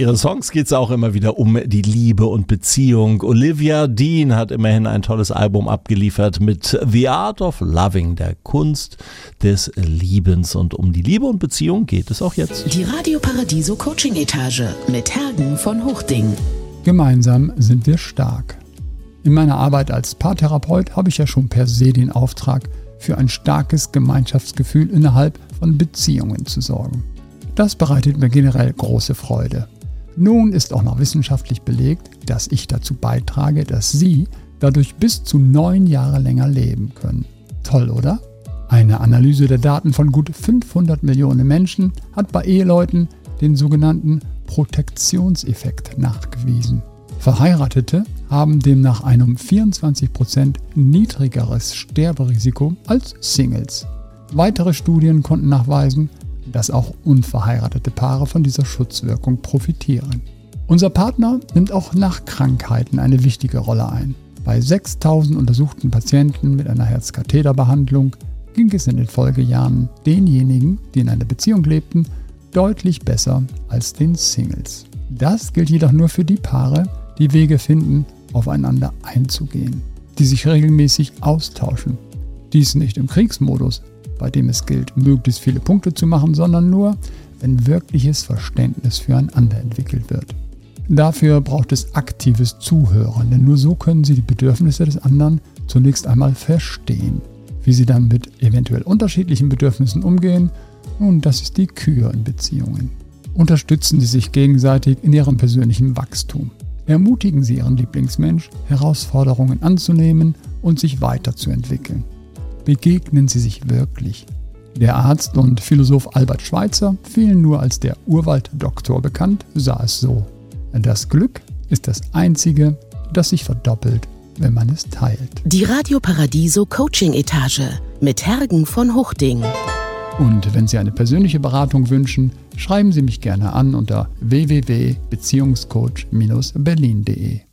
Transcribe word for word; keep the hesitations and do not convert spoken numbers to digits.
ihren Songs geht es auch immer wieder um die Liebe und Beziehung. Olivia Dean hat immerhin ein tolles Album abgeliefert mit The Art of Loving, der Kunst des Liebens. Und um die Liebe und Beziehung geht es auch jetzt. Die Radio Paradiso Coaching Etage mit Hergen von Huchting. Gemeinsam sind wir stark. In meiner Arbeit als Paartherapeut habe ich ja schon per se den Auftrag, für ein starkes Gemeinschaftsgefühl innerhalb von Beziehungen zu sorgen. Das bereitet mir generell große Freude. Nun ist auch noch wissenschaftlich belegt, dass ich dazu beitrage, dass Sie dadurch bis zu neun Jahre länger leben können. Toll, oder? Eine Analyse der Daten von gut fünfhundert Millionen Menschen hat bei Eheleuten den sogenannten Protektionseffekt nachgewiesen. Verheiratete haben demnach ein um vierundzwanzig Prozent niedrigeres Sterberisiko als Singles. Weitere Studien konnten nachweisen, dass auch unverheiratete Paare von dieser Schutzwirkung profitieren. Unser Partner nimmt auch nach Krankheiten eine wichtige Rolle ein. Bei sechstausend untersuchten Patienten mit einer Herzkatheterbehandlung ging es in den Folgejahren denjenigen, die in einer Beziehung lebten, deutlich besser als den Singles. Das gilt jedoch nur für die Paare, die Wege finden, aufeinander einzugehen, die sich regelmäßig austauschen. Dies nicht im Kriegsmodus, bei dem es gilt, möglichst viele Punkte zu machen, sondern nur, wenn wirkliches Verständnis füreinander entwickelt wird. Dafür braucht es aktives Zuhören, denn nur so können Sie die Bedürfnisse des anderen zunächst einmal verstehen. Wie Sie dann mit eventuell unterschiedlichen Bedürfnissen umgehen, nun, das ist die Kür in Beziehungen. Unterstützen Sie sich gegenseitig in Ihrem persönlichen Wachstum. Ermutigen Sie Ihren Lieblingsmensch, Herausforderungen anzunehmen und sich weiterzuentwickeln. Begegnen Sie sich wirklich. Der Arzt und Philosoph Albert Schweitzer, vielen nur als der Urwalddoktor bekannt, sah es so: Das Glück ist das Einzige, das sich verdoppelt, wenn man es teilt. Die Radio Paradiso Coaching Etage mit Hergen von Huchting. Und wenn Sie eine persönliche Beratung wünschen, schreiben Sie mich gerne an unter w w w punkt beziehungscoach Bindestrich berlin punkt de.